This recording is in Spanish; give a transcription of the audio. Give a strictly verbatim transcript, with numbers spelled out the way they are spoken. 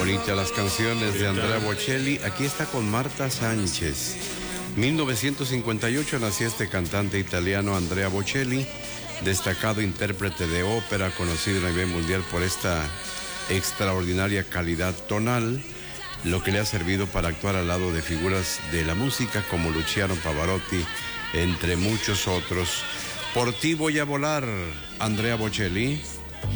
Bonitas las canciones de Andrea Bocelli. Aquí está con Marta Sánchez. mil novecientos cincuenta y ocho nació este cantante italiano Andrea Bocelli, destacado intérprete de ópera, conocido a nivel mundial por esta extraordinaria calidad tonal, lo que le ha servido para actuar al lado de figuras de la música como Luciano Pavarotti, entre muchos otros. Por ti voy a volar, Andrea Bocelli.